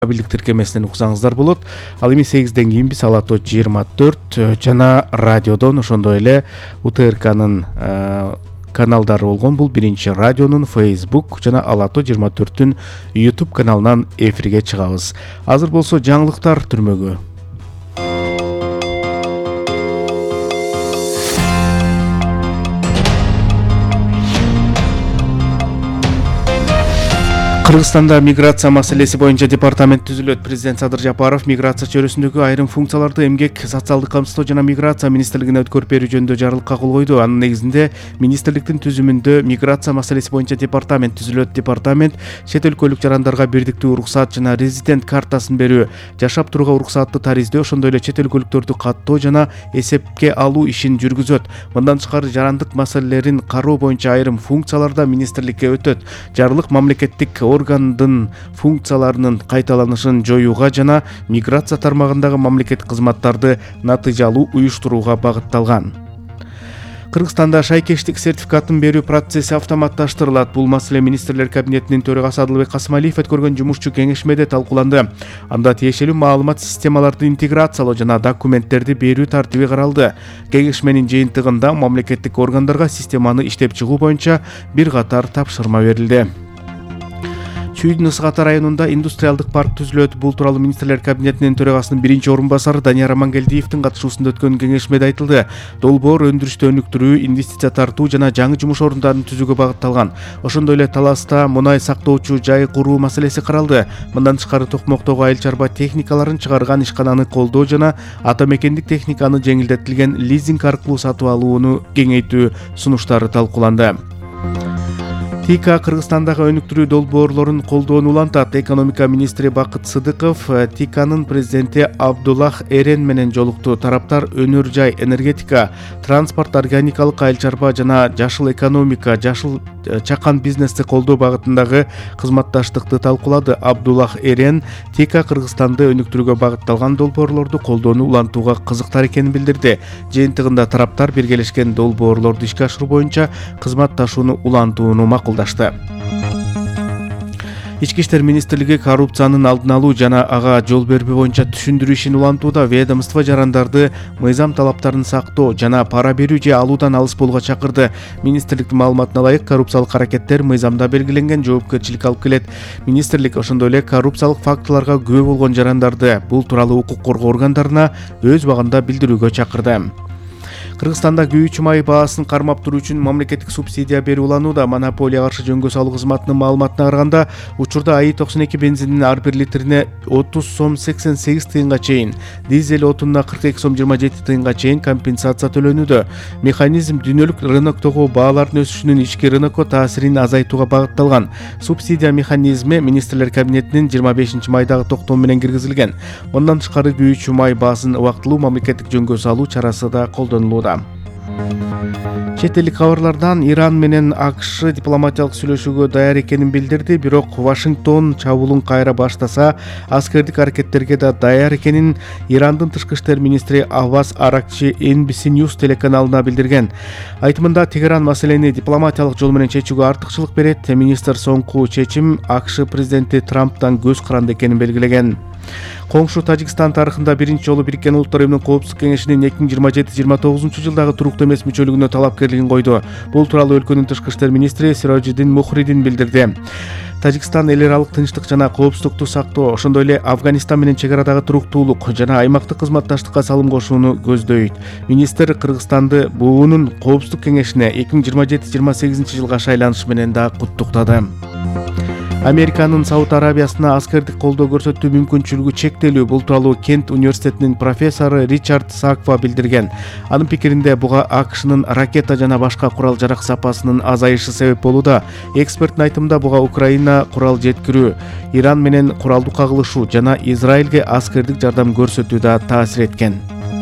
мобилдик тиркемесинен уксаңыздар болот. Ал эми 8ден кийин биз Алато 24 жана радиодон, ошондой эле УТРКнын каналдары болгон бул биринчи радионун Facebook жана Алато 24-түн YouTube каналынан эфирге чыгабыз. Азыр болсо жаңылыктар түрмөгү. Кыргызстанда миграция маселеси боюнча департамент түзүлөт. Президент Садыр Жапаров миграция чөйрөсүндөгү айрым функцияларды эмгек, социалдык камсыздоо жана миграция министрлигине өткөрүп берүү жөнүндө жарлыкка кол койду. Анын негизинде министрликтин түзүмүндө миграция маселеси боюнча департамент түзүлөт. Департамент чет өлкөлүк жарандарга бирдиктүү уруксат жана резидент картасын берүү, жашап турууга уруксатты тариздөө, ошондой эле чет өлкөлүктөрдү каттоо жана эсепке алуу ишин жүргүзөт. Мындан тышкары жарандык маселелерин кароо боюнча айрым функциялар да министрликке өтөт. Жарлык мамлекеттик органдын функцияларынын кайталанышын жоюуга жана миграция тармагындагы мамлекеттик кызматтарды натыйжалуу уюштурууга багытталган. Кыргызстанда шайкештик сертификатын берүү процесси автоматташтырылат. Бул маселе министрлер кабинетинин төрагасы Адылбек Касымалиев өткөргөн жумушчу кеңешмеде талкууланды. Анда тиешелүү маалымат системаларды интеграциялоо жана документтерди берүү тартиби каралды. Кеңешменин жыйынтыгында мамлекеттик органдарга системаны иштеп чыгуу боюнча бир катар тапшырма берилди. Чүйдүн Ысык Ата районунда индустриалдык парк түзүлөт. Бул тууралуу министрлер кабинетинин төрагасынын биринчи орун басары Данияр Амангелдиевдин катышуусунда өткөн кеңешмеде айтылды. Долбоор өндүрүштү өнүктүрүү, инвестиция тартуу жана жаңы жумуш орундарын түзүүгө багытталган. Ошондой эле Таласта мунай сактоочу жай куруу маселеси каралды. Мындан тышкары Токмоктогу айыл чарба техникаларын чыгарган ишкананы колдоо жана ата мекендик техниканы жеңилдетилген лизинг аркылуу сатып алууну кеңейтүү сунуштары талкууланды. ТИКа Кыргызстандагы өнүктүрүү долбоорлорун колдоону улантат. Экономика министри Бакыт Сыдыков ТИКанын президенти Абдуллах Эрен менен жолукту. Тараптар өнөр жай, энергетика, транспорт, органикалык айыл чарба жана жашыл экономика, жашыл чакан бизнести колдоо багытындагы кызматташтыкты талкуулады. Абдуллах Эрен ТИКа Кыргызстанды өнүктүрүүгө багытталган долбоорлорду колдоону улантууга кызыктар экенин билдирди. Жыйынтыгында тараптар биргелешкен долбоорлорду ишке ашыруу боюнча кызматташууну улантууну макулдашты. Ички иштер министрлиги коррупциянын алдын алуу жана ага жол бербөө боюнча түшүндүрүү ишин улантууда. Ведомство жарандарды мыйзам талаптарын сактоо жана пара берүү же алуудан алыс болууга чакырды. Министрликтин маалыматына ылайык, коррупциялык аракеттер мыйзамда белгиленген жоопкерчиликке алып келет. Министрлик ошондой эле коррупциялык фактыларга күбө болгон жарандарды бул тууралуу укук коргоо органдарына өз убагында билдирүүгө чакырды. Кыргызстанда күйүүчү май баасын кармап туруу үчүн мамлекеттик субсидия берүү уланууда. Монополия каршы жөнгө салуу кызматынын маалыматына караганда, учурда АИ-92 бензинин ар бир литрине 30 сом 88 тыйынга чейин, дизель отунуна 42 сом 27 тыйынга чейин компенсация төлөнүүдө. Механизм дүйнөлүк рыноктогу баалардын өсүшүнүн ички рынокко таасирин азайтууга багытталган. Субсидия механизми министрлер кабинетинин 25 майдагы токтому менен киргизилген. Мындан тышкары күйүүчү май баасын убактылуу мамлекеттик жөнгө салуу чарасы да колдонулууда. Чет элдик кабарлардан Иран менен АКШ дипломатиялык сүйлөшүүгө даяр экенин билдирди, бирок Вашингтон чабуулун кайра баштаса, аскердик аракеттерге да даяр экенин Ирандын тышкы иштер министри Аввас Аракчи NBC News телеканалына билдирген. Айтымында Тегеран маселени дипломатиялык жол менен чечүүгө артыкчылык берет. Министр соңку чечим АКШ президенти Трамптан көз каранды экенин белгилеген. Коңшу Тажикстан тарыхында биринчи жолу Бириккен Улуттар Уюмунун Коопсуздук кеңешинин 2027-29 жылдагы туруктуу эмес мүчөлүгүнө талапкерлигин койду. Бул тууралуу өлкөнүн тышкы иштер министри Сироджиддин Мухридин билдирди. Тажикстан эл аралык тынчтык жана коопсуздукту сактоо, ошондой эле Афганистан менен чек арадагы туруктуулук жана аймактык кызматташтыкка салым кошууну көздөйт. Министр Кыргызстанды буунун Коопсуздук кеңешине 2027-28 жылга шайланыш менен да куттуктады. Американын Сауд Арабиясына аскердик колдоо көрсөтүү мүмкүнчүлүгү чектелүү. Бул тууралуу Кент университетинин профессору Ричард Саква билдирген. Анын пикиринде буга АКШнын ракета жана башка курал-жарак сапасынын азайышы себеп болууда. Эксперттин айтымында буга Украина курал жеткирүү, Иран менен куралдуу кагылышуу жана Израилге аскердик жардам көрсөтүү да таасир эткен.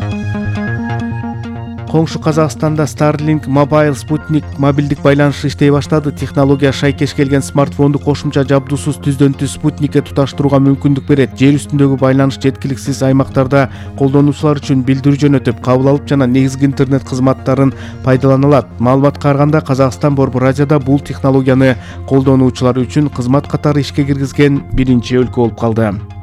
Коңшу Казакстанда Starlink Mobile спутник мобилдик байланышы иштей баштады. Технология шайкеш келген смартфонду кошумча жабдуусуз түздөн-түз спутникке туташтырууга мүмкүндүк берет. Жер үстүндөгү байланыш жеткиликсиз аймактарда колдонуучулар үчүн билдирүү жөнөтүп, кабыл алып жана негизги интернет кызматтарын пайдалана алат. Маалыматка караганда, Казакстан Борбор Азияда бул технологияны колдонуучулар үчүн кызмат катары ишке киргизген биринчи өлкө болуп калды.